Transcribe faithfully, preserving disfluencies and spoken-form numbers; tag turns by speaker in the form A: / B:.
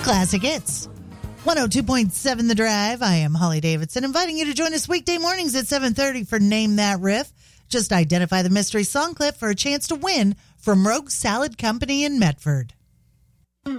A: Classic Hits. one oh two point seven The Drive. I am Holly Davidson, inviting you to join us weekday mornings at seven thirty for Name That Riff. Just identify the mystery song clip for a chance to win from Rogue Salad Company in Medford.